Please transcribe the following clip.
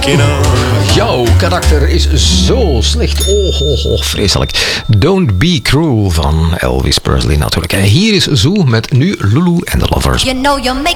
Jouw karakter is zo slecht. Vreselijk. Don't Be Cruel van Elvis Presley natuurlijk. En hier is Zoe met nu Lulu en de Lovers. You know you make